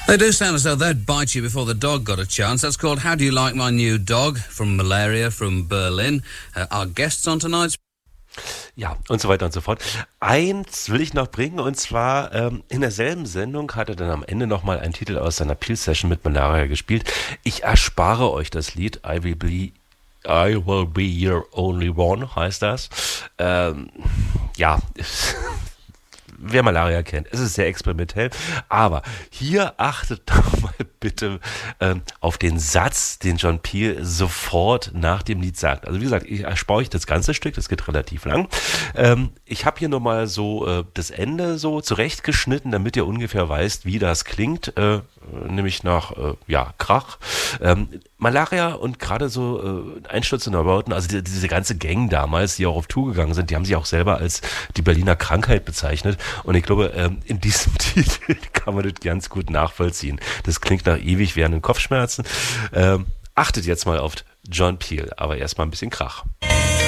They do sound as though they'd bite you before the dog got a chance. That's called How Do You Like My New Dog? From Malaria, from Berlin. Our guests on tonight's... Ja, und so weiter und so fort. Eins will ich noch bringen, und zwar in derselben Sendung hat er dann am Ende nochmal einen Titel aus seiner Peel-Session mit Malaria gespielt. Ich erspare euch das Lied, I will be your only one, heißt das. Ja, wer Malaria kennt, es ist sehr experimentell, aber hier achtet doch mal bitte auf den Satz, den John Peel sofort nach dem Lied sagt. Also wie gesagt, ich erspare euch das ganze Stück, das geht relativ lang. Ich habe hier nochmal so das Ende so zurechtgeschnitten, damit ihr ungefähr weißt, wie das klingt, nämlich nach, Krach. Malaria und gerade so Einsturz in Neubauten, also diese ganze Gang damals, die auch auf Tour gegangen sind, die haben sich auch selber als die Berliner Krankheit bezeichnet, und ich glaube, in diesem Titel kann man das ganz gut nachvollziehen. Das klingt nach ewig währenden Kopfschmerzen. Achtet jetzt mal auf John Peel, aber erstmal ein bisschen Krach.